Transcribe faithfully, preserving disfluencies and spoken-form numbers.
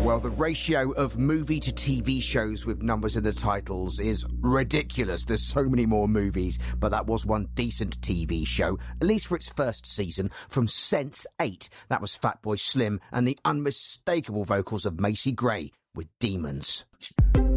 well, the ratio of movie to T V shows with numbers in the titles is ridiculous. There's so many more movies, but that was one decent T V show, at least for its first season, from Sense eight. That was Fatboy Slim and the unmistakable vocals of Macy Gray with Demons.